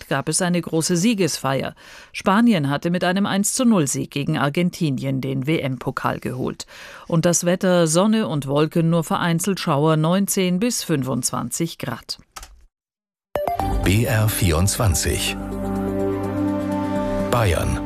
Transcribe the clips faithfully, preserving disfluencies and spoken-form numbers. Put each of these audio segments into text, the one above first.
Abend gab es eine große Siegesfeier. Spanien hatte mit einem eins zu null Sieg gegen Argentinien den W M-Pokal geholt. Und das Wetter: Sonne und Wolken, nur vereinzelt Schauer, neunzehn bis fünfundzwanzig Grad. B R vierundzwanzig Bayern.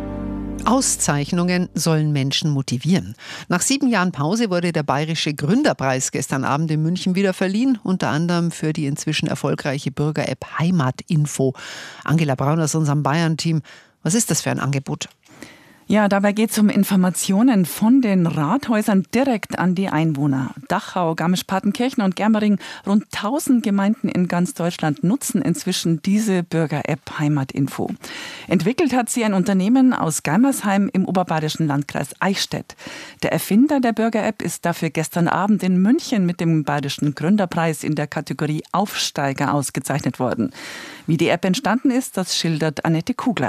Auszeichnungen sollen Menschen motivieren. Nach sieben Jahren Pause wurde der Bayerische Gründerpreis gestern Abend in München wieder verliehen, unter anderem für die inzwischen erfolgreiche Bürger-App Heimatinfo. Angela Braun aus unserem Bayern-Team, was ist das für ein Angebot? Ja, dabei geht es um Informationen von den Rathäusern direkt an die Einwohner. Dachau, Garmisch-Partenkirchen und Germering, rund tausend Gemeinden in ganz Deutschland nutzen inzwischen diese Bürger-App Heimatinfo. Entwickelt hat sie ein Unternehmen aus Geimersheim im oberbayerischen Landkreis Eichstätt. Der Erfinder der Bürger-App ist dafür gestern Abend in München mit dem Bayerischen Gründerpreis in der Kategorie Aufsteiger ausgezeichnet worden. Wie die App entstanden ist, das schildert Annette Kugler.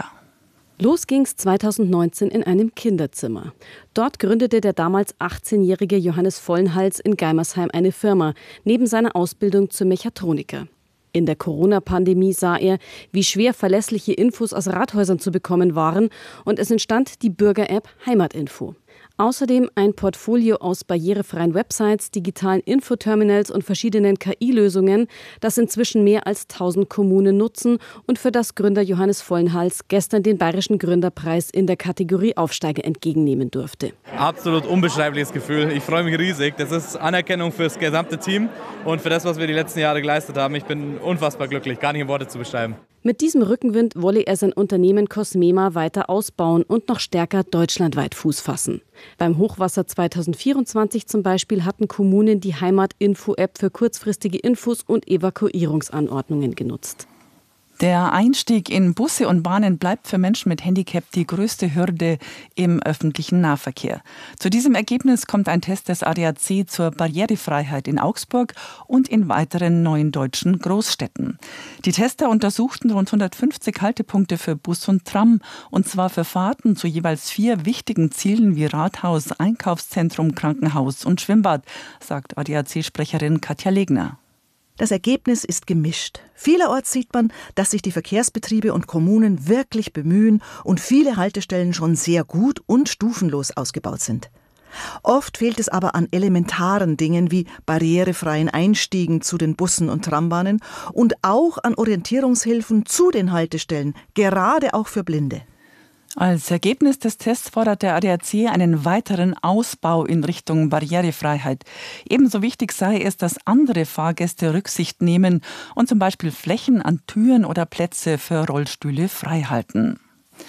Los ging's zweitausendneunzehn in einem Kinderzimmer. Dort gründete der damals achtzehnjährige Johannes Vollenhals in Geimersheim eine Firma, neben seiner Ausbildung zum Mechatroniker. In der Corona-Pandemie sah er, wie schwer verlässliche Infos aus Rathäusern zu bekommen waren, und es entstand die Bürger-App Heimatinfo. Außerdem ein Portfolio aus barrierefreien Websites, digitalen Infoterminals und verschiedenen K I-Lösungen, das inzwischen mehr als tausend Kommunen nutzen und für das Gründer Johannes Vollenhals gestern den Bayerischen Gründerpreis in der Kategorie Aufsteiger entgegennehmen durfte. Absolut unbeschreibliches Gefühl. Ich freue mich riesig. Das ist Anerkennung für das gesamte Team und für das, was wir die letzten Jahre geleistet haben. Ich bin unfassbar glücklich, gar nicht in Worte zu beschreiben. Mit diesem Rückenwind wolle er sein Unternehmen Cosmema weiter ausbauen und noch stärker deutschlandweit Fuß fassen. Beim Hochwasser zweitausendvierundzwanzig zum Beispiel hatten Kommunen die Heimat-Info-App für kurzfristige Infos und Evakuierungsanordnungen genutzt. Der Einstieg in Busse und Bahnen bleibt für Menschen mit Handicap die größte Hürde im öffentlichen Nahverkehr. Zu diesem Ergebnis kommt ein Test des A D A C zur Barrierefreiheit in Augsburg und in weiteren neuen deutschen Großstädten. Die Tester untersuchten rund hundertfünfzig Haltepunkte für Bus und Tram, und zwar für Fahrten zu jeweils vier wichtigen Zielen wie Rathaus, Einkaufszentrum, Krankenhaus und Schwimmbad, sagt A D A C-Sprecherin Katja Legner. Das Ergebnis ist gemischt. Vielerorts sieht man, dass sich die Verkehrsbetriebe und Kommunen wirklich bemühen und viele Haltestellen schon sehr gut und stufenlos ausgebaut sind. Oft fehlt es aber an elementaren Dingen wie barrierefreien Einstiegen zu den Bussen und Trambahnen und auch an Orientierungshilfen zu den Haltestellen, gerade auch für Blinde. Als Ergebnis des Tests fordert der A D A C einen weiteren Ausbau in Richtung Barrierefreiheit. Ebenso wichtig sei es, dass andere Fahrgäste Rücksicht nehmen und zum Beispiel Flächen an Türen oder Plätze für Rollstühle freihalten.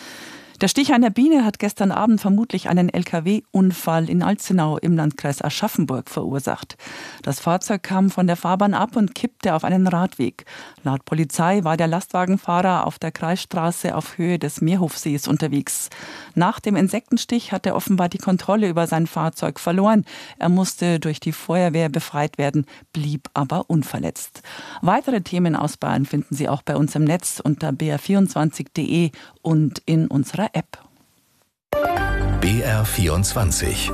Der Stich einer Biene hat gestern Abend vermutlich einen L K W-Unfall in Alzenau im Landkreis Aschaffenburg verursacht. Das Fahrzeug kam von der Fahrbahn ab und kippte auf einen Radweg. Laut Polizei war der Lastwagenfahrer auf der Kreisstraße auf Höhe des Meerhofsees unterwegs. Nach dem Insektenstich hat er offenbar die Kontrolle über sein Fahrzeug verloren. Er musste durch die Feuerwehr befreit werden, blieb aber unverletzt. Weitere Themen aus Bayern finden Sie auch bei uns im Netz unter b r vierundzwanzig punkt d e und in unserer App. B R vierundzwanzig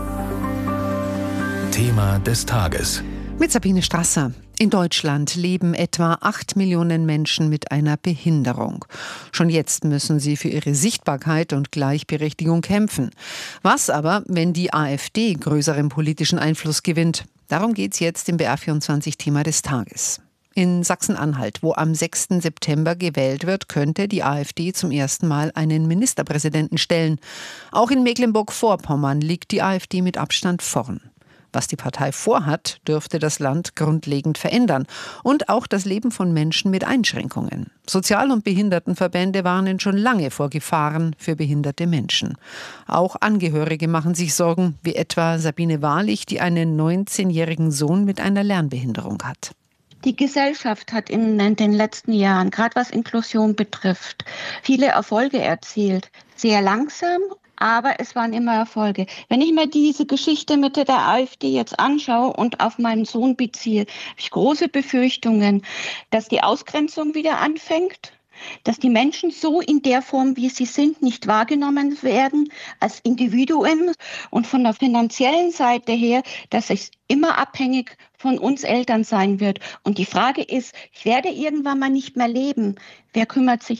Thema des Tages. Mit Sabine Strasser. In Deutschland leben etwa acht Millionen Menschen mit einer Behinderung. Schon jetzt müssen sie für ihre Sichtbarkeit und Gleichberechtigung kämpfen. Was aber, wenn die AfD größeren politischen Einfluss gewinnt? Darum geht es jetzt im B R vierundzwanzig Thema des Tages. In Sachsen-Anhalt, wo am sechsten September gewählt wird, könnte die AfD zum ersten Mal einen Ministerpräsidenten stellen. Auch in Mecklenburg-Vorpommern liegt die AfD mit Abstand vorn. Was die Partei vorhat, dürfte das Land grundlegend verändern. Und auch das Leben von Menschen mit Einschränkungen. Sozial- und Behindertenverbände warnen schon lange vor Gefahren für behinderte Menschen. Auch Angehörige machen sich Sorgen, wie etwa Sabine Wahrlich, die einen neunzehnjährigen Sohn mit einer Lernbehinderung hat. Die Gesellschaft hat in den letzten Jahren, gerade was Inklusion betrifft, viele Erfolge erzielt. Sehr langsam, aber es waren immer Erfolge. Wenn ich mir diese Geschichte mit der AfD jetzt anschaue und auf meinen Sohn beziehe, habe ich große Befürchtungen, dass die Ausgrenzung wieder anfängt, dass die Menschen so in der Form, wie sie sind, nicht wahrgenommen werden als Individuen, und von der finanziellen Seite her, dass es immer abhängig von uns Eltern sein wird. Und die Frage ist, ich werde irgendwann mal nicht mehr leben. Wer kümmert sich